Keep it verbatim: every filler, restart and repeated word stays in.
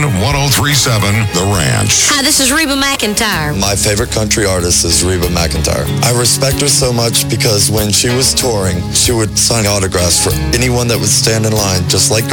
one oh three point seven The Ranch. Hi, this is Reba McEntire. My favorite country artist is Reba McEntire. I respect her so much because when she was touring, she would sign autographs for anyone that would stand in line, just like